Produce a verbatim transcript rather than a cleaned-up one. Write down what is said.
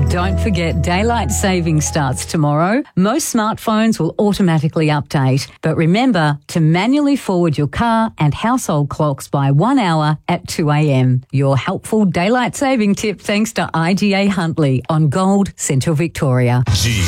Don't forget daylight saving starts tomorrow. Most smartphones will automatically update, but remember to manually forward your car and household clocks by one hour at two a.m. Your helpful daylight saving tip thanks to I G A Huntley on Gold Central Victoria. G